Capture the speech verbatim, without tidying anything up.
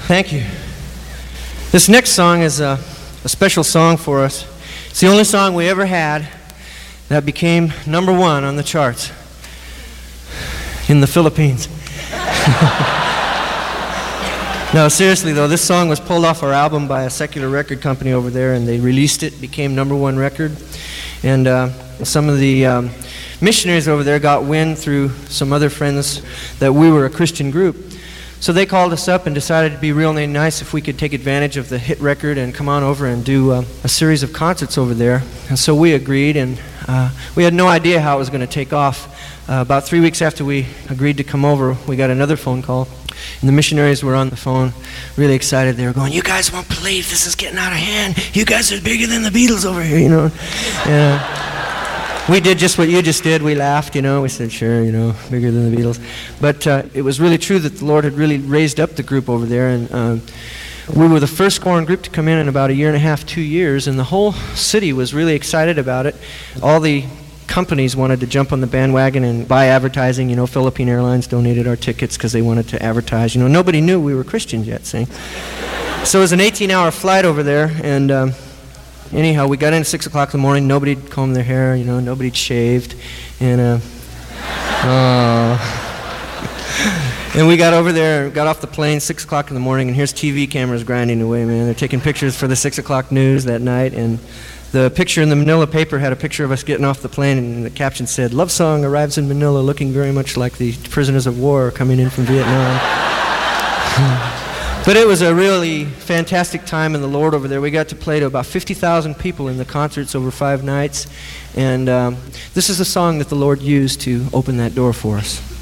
Thank you. This next song is a, a special song for us. It's the only song we ever had that became number one on the charts in the Philippines. No, seriously though, this song was pulled off our album by a secular record company over there, and they released it, became number one record. And uh, some of the um, missionaries over there got wind through some other friends that we were a Christian group. So they called us up and decided it'd be really nice if we could take advantage of the hit record and come on over and do uh, a series of concerts over there. And so we agreed, and uh, we had no idea how it was going to take off. Uh, about three weeks after we agreed to come over, we got another phone call. And the missionaries were on the phone, really excited. They were going, "You guys won't believe this is getting out of hand. You guys are bigger than the Beatles over here, you know." And, uh, we did just what you just did. We laughed, you know. We said, "Sure, you know, bigger than the Beatles." But uh, it was really true that the Lord had really raised up the group over there. And uh, we were the first foreign group to come in in about a year and a half, two years. And the whole city was really excited about it. All the companies wanted to jump on the bandwagon and buy advertising. You know, Philippine Airlines donated our tickets because they wanted to advertise. You know, nobody knew we were Christians yet, see? So it was an eighteen-hour flight over there, and um, anyhow, we got in at six o'clock in the morning. Nobody'd combed their hair, you know, nobody'd shaved, and uh, uh, and we got over there, got off the plane six o'clock in the morning, and here's T V cameras grinding away, man. They're taking pictures for the six o'clock news that night, and the picture in the Manila paper had a picture of us getting off the plane, and the caption said, "Love song arrives in Manila looking very much like the prisoners of war coming in from Vietnam." But it was a really fantastic time in the Lord over there. We got to play to about fifty thousand people in the concerts over five nights, and um, this is a song that the Lord used to open that door for us.